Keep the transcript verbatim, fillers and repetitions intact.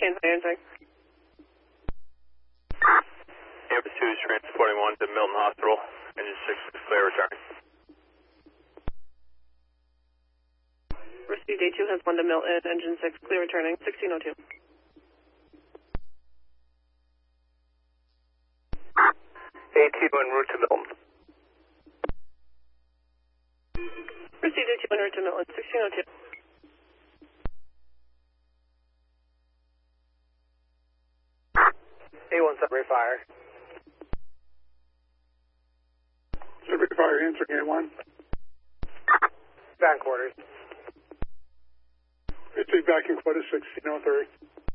Kane, how are you doing? Campus two, Trans forty-one to Milton Hospital, engine six, clear return. Received A two has one to Milton, engine six, clear returning, sixteen oh two. A two en route to Milton. Received A two en route to Milton, sixteen oh two. A one, separate fire. Separate fire, answering A one. Back quarters. It's back in quarter sixteen oh three.